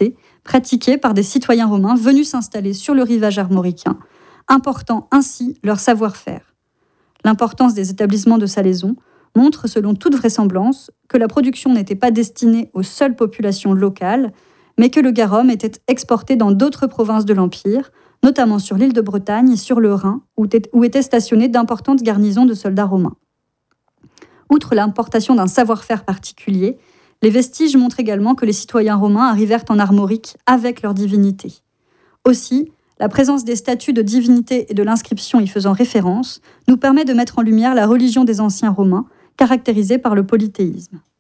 antiquité pratiquée par des citoyens romains venus s'installer sur le rivage armoricain, important ainsi leur savoir-faire. L'importance des établissements de salaison montre, selon toute vraisemblance, que la production n'était pas destinée aux seules populations locales, mais que le garum était exporté dans d'autres provinces de l'Empire, notamment sur l'île de Bretagne et sur le Rhin, où étaient stationnées d'importantes garnisons de soldats romains. Outre l'importation d'un savoir-faire particulier, les vestiges montrent également que les citoyens romains arrivèrent en Armorique avec leur divinité. Aussi, la présence des statues de divinités et de l'inscription y faisant référence nous permet de mettre en lumière la religion des anciens romains, caractérisée par le polythéisme.